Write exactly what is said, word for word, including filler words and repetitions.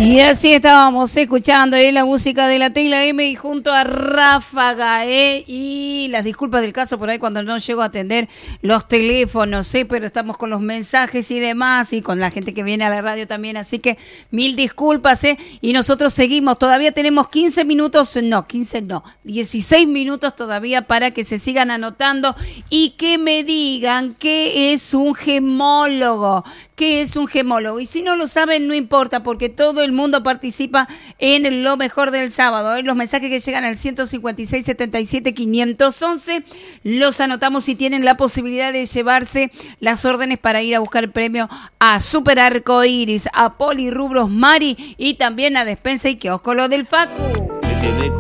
Y así estábamos escuchando eh, la música de la Tecla M y junto a Ráfaga, eh, y las disculpas del caso por ahí cuando no llego a atender los teléfonos, eh, pero estamos con los mensajes y demás y con la gente que viene a la radio también, así que mil disculpas, eh, y nosotros seguimos, todavía tenemos quince minutos, no, quince no, dieciséis minutos todavía para que se sigan anotando y que me digan qué es un gemólogo, qué es un gemólogo, y si no lo saben no importa porque todo el mundo participa en lo mejor del sábado. ¿eh? Los mensajes que llegan al ciento cincuenta y seis, setenta y siete, quinientos once los anotamos y tienen la posibilidad de llevarse las órdenes para ir a buscar el premio a Super Arcoiris, a Polirrubros Mari y también a Despensa y Kiosco Lo del Facu.